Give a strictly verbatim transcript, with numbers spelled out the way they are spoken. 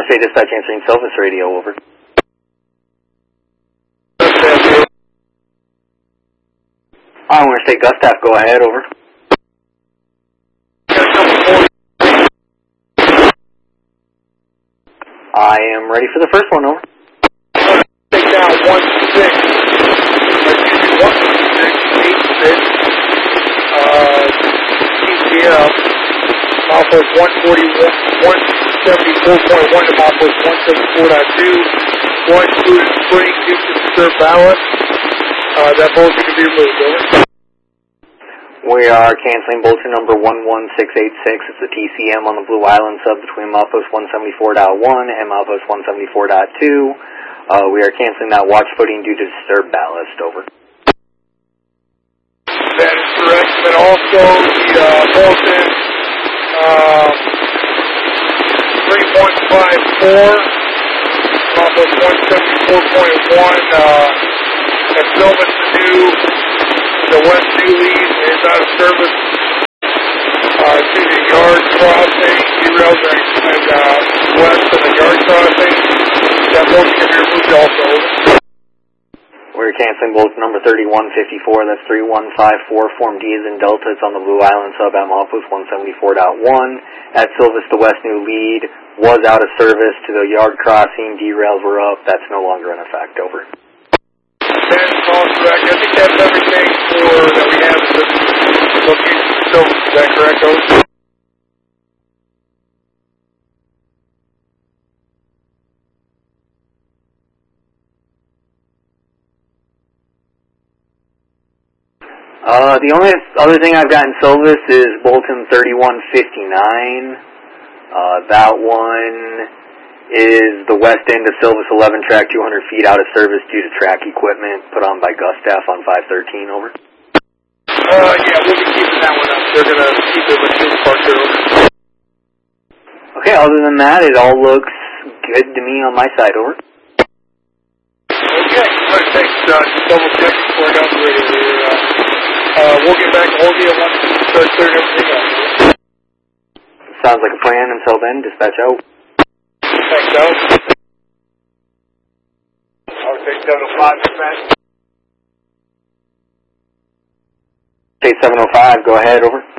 State Dispatch answering Silvis Radio, over. Iowa State Gustav, go ahead, over. I am ready for the first one, over. Take down one six. one six eight six. Uh, T C F. Malpost one forty-one, one seventy-four point one to Malpost one seventy-four point two. One student spring due to disturbed ballast. Uh, that bulletin can be removed, over. We are canceling bulletin number one one six eight six. It's the T C M on the Blue Island sub between Malpost one seventy-four point one and Malpost one seventy-four point two. Uh, we are canceling that watch footing due to disturbed ballast, over. That is correct. But also the uh, bulletin uh, three one five four, Malpost one seventy-four point one, uh, at Silvis New, the West New Lead is out of service uh, to the yard crossing. Derails are and, uh, west of the yard crossing. That bulletin can be removed also. We're canceling bulletin number thirty-one fifty-four. That's three one five four. Form D is in Delta. It's on the Blue Island sub at Malpost one seventy-four point one. At Silvis, the West New Lead was out of service to the yard crossing. Derails were up. That's no longer in effect, over. That is all correct. I think that's everything for that we have at the location. So, is that correct, over? Uh, the only other thing I've got in Silvis is bulletin thirty-one fifty-nine. Uh, that one is the west end of Silvis eleven track, two hundred feet out of service due to track equipment put on by Gustav on five thirteen, over. Uh, yeah, we'll be keeping that one up. They're going to keep it with this part here, over. Okay, other than that, it all looks good to me on my side, over. Okay, all right, thanks. Uh, just double check before I got the radio here. Uh, uh, we'll get back to hold you once we start clearing everything up. Sounds like a plan. Until then, dispatch out. Thanks, Alex. I'll take seven oh five, dispatch. State seven oh five, go ahead, over.